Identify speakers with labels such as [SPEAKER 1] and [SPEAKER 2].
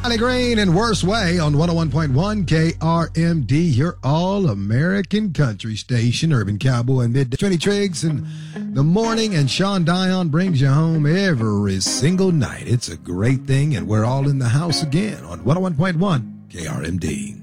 [SPEAKER 1] Johnny Green and Worst Way on 101.1 KRMD, your all-American country station. Urban Cowboy and Midday. Trini Triggs in the morning, and Sean Dion brings you home every single night. It's a great thing, and we're all in the house again on 101.1 KRMD.